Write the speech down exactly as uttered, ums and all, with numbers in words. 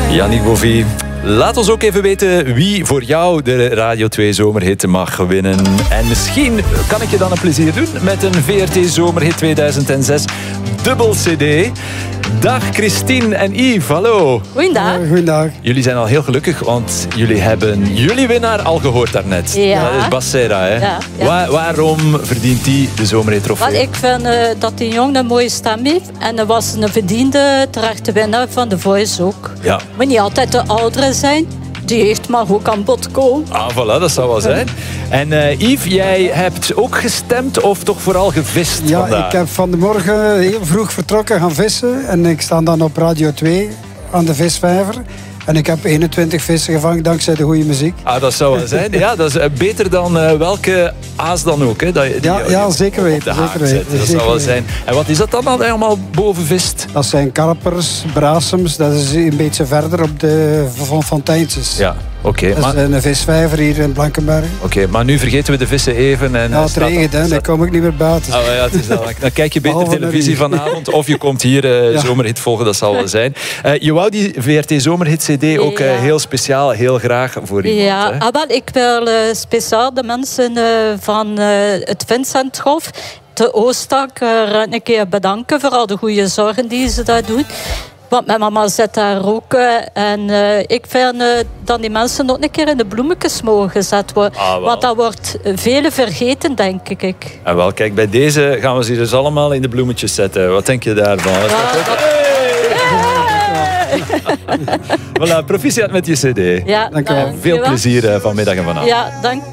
Yannick Bovie. Laat ons ook even weten wie voor jou de Radio twee Zomerhit mag winnen. En misschien kan ik je dan een plezier doen met een V R T Zomerhit tweeduizend zes dubbel C D. Dag Christine en Yves, hallo. Goeiedag. Uh, goeiedag. Jullie zijn al heel gelukkig, want jullie hebben jullie winnaar al gehoord daarnet. Ja. Dat is Bas Serra, hè? Ja, ja. Waar, waarom verdient hij de Zomerhit trofee? Want ik vind uh, dat die jongen een mooie stem heeft. En hij was een verdiende terechte winnaar van The Voice ook. Ja. Moet niet altijd de ouderen zijn. Die heeft maar ook aan bod komen. Ah, voilà, dat zou wel zijn. En uh, Yves, jij hebt ook gestemd of toch vooral gevist Ja, vandaag? ik heb van de morgen heel vroeg vertrokken gaan vissen. En ik sta dan op Radio twee aan de visvijver. En ik heb eenentwintig vissen gevangen dankzij de goede muziek. Ah, dat zou wel zijn. Ja, dat is uh, beter dan uh, welke aas dan ook. Hè, dat je, die, Ja, die, ja, die zeker op weten, de haak zeker weten, zet. Dat zeker zou wel weten. zijn. En wat is dat dan dat je allemaal boven vist? Dat zijn karpers, brasems. Dat is een beetje verder op de van Fontijntjes. Ja, oké. Okay, Dat maar, is een visvijver hier in Blankenberg. okay, maar nu vergeten we de vissen even. En, Ja, uh, het staat- regent, hè. staat- Dan kom ik niet meer buiten. Ah, ja, het is dat. Dan kijk je beter Behalve televisie naar u. vanavond. Of je komt hier uh, Ja. Zomerhit volgen, dat zal wel zijn. Uh, je wou die V R T Zomerhit C D ook uh, Ja. heel speciaal, heel graag voor iemand. Ja, Hè? ah, wel, ik wil uh, speciaal de mensen uh, van uh, het Vincenthof, de Oostak, uh, een keer bedanken voor al de goede zorgen die ze daar doen. Want mijn mama zit daar ook. uh, En uh, ik vind uh, dat die mensen ook een keer in de bloemetjes mogen gezet worden. Ah, wel. Want dat wordt uh, vele vergeten, denk ik. En wel, kijk, bij deze gaan we ze dus allemaal in de bloemetjes zetten. Wat denk je daarvan? Is dat Ja, goed? dat- Voilà, proficiat met je C D. Ja, Dank u wel. dank Veel je wel. plezier uh, vanmiddag en vanavond. Ja, dank